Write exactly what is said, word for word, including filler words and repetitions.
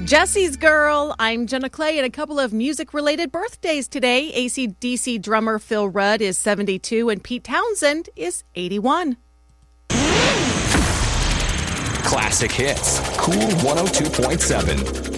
Jesse's Girl. I'm Jenna Clay, and a couple of music-related birthdays today. A C D C drummer Phil Rudd is seventy-two, and Pete Townsend is eighty-one. Classic hits. Cool one oh two point seven.